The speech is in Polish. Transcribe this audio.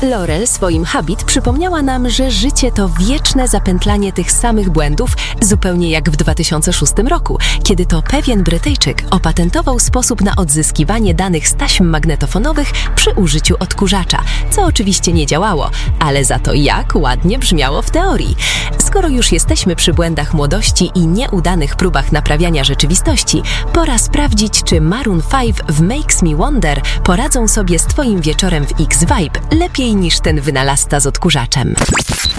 Laurel swoim Habit przypomniała nam, że życie to wieczne zapętlanie tych samych błędów, zupełnie jak w 2006 roku, kiedy to pewien Brytyjczyk opatentował sposób na odzyskiwanie danych z taśm magnetofonowych przy użyciu odkurzacza, co oczywiście nie działało, ale za to jak ładnie brzmiało w teorii. Skoro już jesteśmy przy błędach młodości i nieudanych próbach naprawiania rzeczywistości, pora sprawdzić, czy Maroon 5 w Makes Me Wonder poradzą sobie z Twoim wieczorem w X-Vibe lepiej niż ten wynalazca z odkurzaczem.